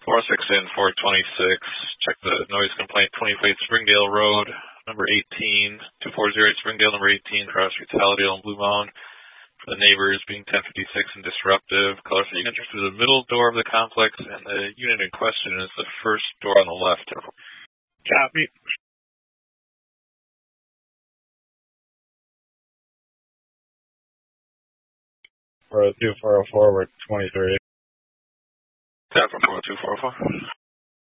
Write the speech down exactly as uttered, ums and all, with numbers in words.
four oh six in, four twenty-six. Check the noise complaint, twenty-eight Springdale Road, number eighteen, two four zero eight Springdale, number eighteen, cross retaliate on Blue Mound. For the neighbors being ten fifty-six and disruptive. Color for you enter through the middle door of the complex, and the unit in question is the first door on the left. Copy. four oh two, four oh four, we're twenty-three. Tap from four oh two, four oh four.